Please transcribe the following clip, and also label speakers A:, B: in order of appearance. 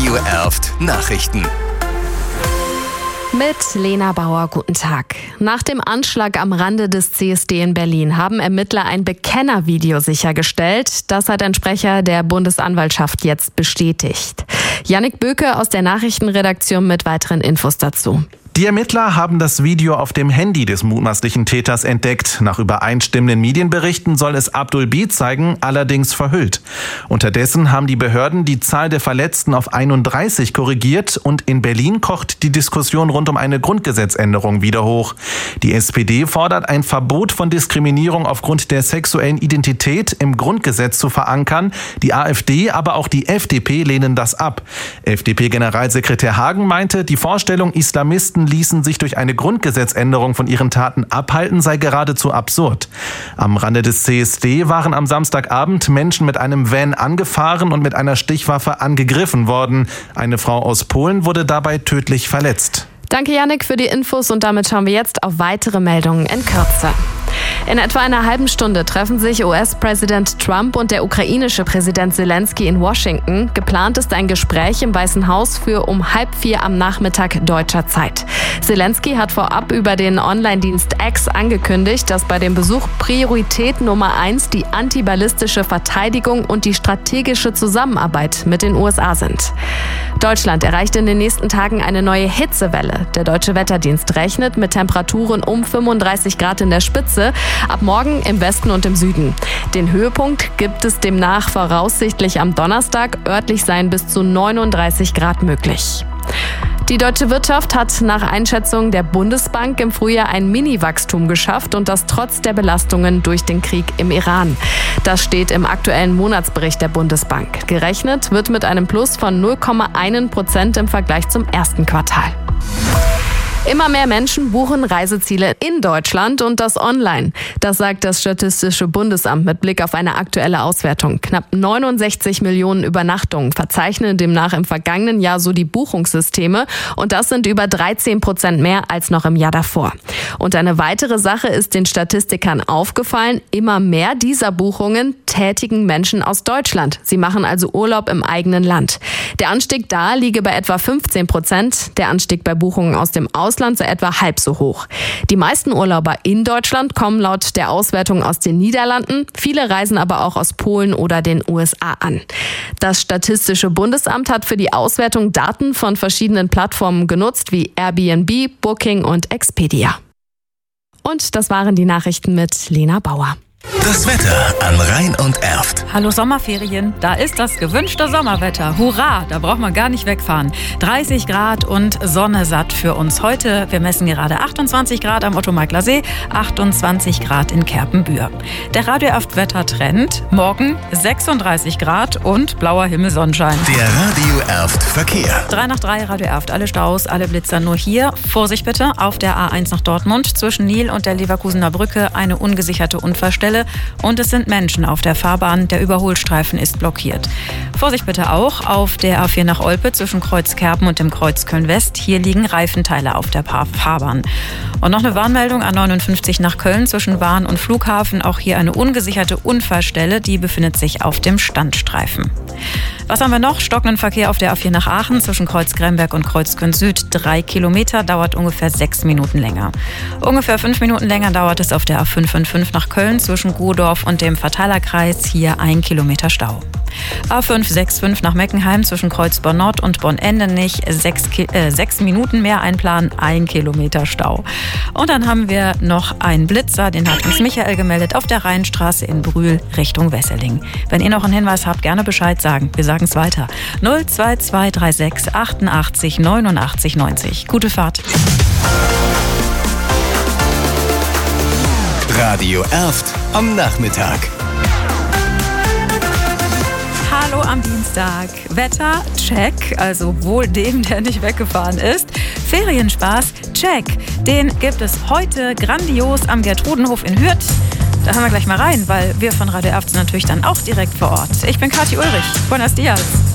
A: Radio Erft Nachrichten.
B: Mit Lena Bauer, guten Tag. Nach dem Anschlag am Rande des CSD in Berlin haben Ermittler ein Bekennervideo sichergestellt. Das hat ein Sprecher der Bundesanwaltschaft jetzt bestätigt. Jannik Böke aus der Nachrichtenredaktion mit weiteren Infos dazu.
C: Die Ermittler haben das Video auf dem Handy des mutmaßlichen Täters entdeckt. Nach übereinstimmenden Medienberichten soll es Abdul B. zeigen, allerdings verhüllt. Unterdessen haben die Behörden die Zahl der Verletzten auf 31 korrigiert und in Berlin kocht die Diskussion rund um eine Grundgesetzänderung wieder hoch. Die SPD fordert, ein Verbot von Diskriminierung aufgrund der sexuellen Identität im Grundgesetz zu verankern. Die AfD, aber auch die FDP lehnen das ab. FDP-Generalsekretär Hagen meinte, die Vorstellung, Islamisten ließen sich durch eine Grundgesetzänderung von ihren Taten abhalten, sei geradezu absurd. Am Rande des CSD waren am Samstagabend Menschen mit einem Van angefahren und mit einer Stichwaffe angegriffen worden. Eine Frau aus Polen wurde dabei tödlich verletzt.
B: Danke, Jannik, für die Infos und damit schauen wir jetzt auf weitere Meldungen in Kürze. In etwa einer halben Stunde treffen sich US-Präsident Trump und der ukrainische Präsident Zelensky in Washington. Geplant ist ein Gespräch im Weißen Haus für um 3:30 am Nachmittag deutscher Zeit. Zelensky hat vorab über den Online-Dienst X angekündigt, dass bei dem Besuch Priorität Nummer 1 die antiballistische Verteidigung und die strategische Zusammenarbeit mit den USA sind. Deutschland erreicht in den nächsten Tagen eine neue Hitzewelle. Der Deutsche Wetterdienst rechnet mit Temperaturen um 35 Grad in der Spitze, ab morgen im Westen und im Süden. Den Höhepunkt gibt es demnach voraussichtlich am Donnerstag, örtlich seien bis zu 39 Grad möglich. Die deutsche Wirtschaft hat nach Einschätzung der Bundesbank im Frühjahr ein Mini-Wachstum geschafft und das trotz der Belastungen durch den Krieg im Iran. Das steht im aktuellen Monatsbericht der Bundesbank. Gerechnet wird mit einem Plus von 0,1% im Vergleich zum ersten Quartal. Immer mehr Menschen buchen Reiseziele in Deutschland und das online. Das sagt das Statistische Bundesamt mit Blick auf eine aktuelle Auswertung. Knapp 69 Millionen Übernachtungen verzeichnen demnach im vergangenen Jahr so die Buchungssysteme und das sind über 13% mehr als noch im Jahr davor. Und eine weitere Sache ist den Statistikern aufgefallen, immer mehr dieser Buchungen tätigen Menschen aus Deutschland. Sie machen also Urlaub im eigenen Land. Der Anstieg da liege bei etwa 15%, der Anstieg bei Buchungen aus dem Ausland sei etwa halb so hoch. Die meisten Urlauber in Deutschland kommen laut der Auswertung aus den Niederlanden. Viele reisen aber auch aus Polen oder den USA an. Das Statistische Bundesamt hat für die Auswertung Daten von verschiedenen Plattformen genutzt, wie Airbnb, Booking und Expedia. Und das waren die Nachrichten mit Lena Bauer.
A: Das Wetter an Rhein und Erft.
D: Hallo Sommerferien, da ist das gewünschte Sommerwetter. Hurra, da braucht man gar nicht wegfahren. 30 Grad und Sonne satt für uns heute. Wir messen gerade 28 Grad am Otto-Meikler See, 28 Grad in Kerpenbühr. Der Radio Erft Wettertrend, morgen 36 Grad und blauer Himmel, Sonnenschein.
A: Der Radio Erft Verkehr.
D: 3 nach 3 Radio Erft, alle Staus, alle Blitzer nur hier. Vorsicht bitte, auf der A1 nach Dortmund zwischen Nil und der Leverkusener Brücke eine ungesicherte Unfallstelle. Und es sind Menschen auf der Fahrbahn. Der Überholstreifen ist blockiert. Vorsicht bitte auch auf der A4 nach Olpe zwischen Kreuz Kerpen und dem Kreuz Köln-West. Hier liegen Reifenteile auf der Fahrbahn. Und noch eine Warnmeldung A59 nach Köln zwischen Bahn und Flughafen. Auch hier eine ungesicherte Unfallstelle. Die befindet sich auf dem Standstreifen. Was haben wir noch? Stockenden Verkehr auf der A4 nach Aachen zwischen Kreuz Gremberg und Kreuz Köln Süd. 3 Kilometer, dauert ungefähr 6 Minuten länger. Ungefähr 5 Minuten länger dauert es auf der A555 nach Köln zwischen Godorf und dem Verteilerkreis. Hier 1 Kilometer Stau. A565 nach Meckenheim zwischen Kreuz Bonn-Nord und Bonn-Endenich. 6 Minuten mehr einplanen, 1 Kilometer Stau. Und dann haben wir noch einen Blitzer, den hat uns Michael gemeldet, auf der Rheinstraße in Brühl Richtung Wesseling. Wenn ihr noch einen Hinweis habt, gerne Bescheid sagen. Wir sagen es weiter. 02236 88 89 90. Gute Fahrt.
A: Radio Erft am Nachmittag.
D: Hallo am Dienstag. Wetter, check, also wohl dem, der nicht weggefahren ist. Ferienspaß, check. Den gibt es heute grandios am Gertrudenhof in Hürth. Da hören wir gleich mal rein, weil wir von Radio Erft sind natürlich dann auch direkt vor Ort. Ich bin Kathi Ulrich. Buenos dias.